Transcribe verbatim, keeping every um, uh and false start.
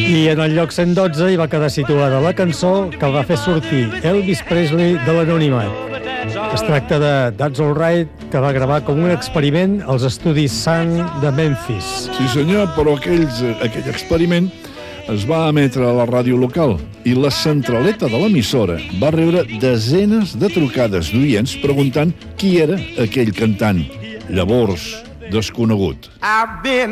I en el lloc cent dotze hi va quedar situada la cançó que va fer sortir Elvis Presley de l'anonimat. Es tracta de That's All Right, que va gravar com un experiment als estudis Sun de Memphis. Sí senyor, però aquells, aquell experiment es va emetre a la ràdio local i la centraleta de l'emissora va rebre desenes de trucades d'oients preguntant qui era aquell cantant, llavors desconegut.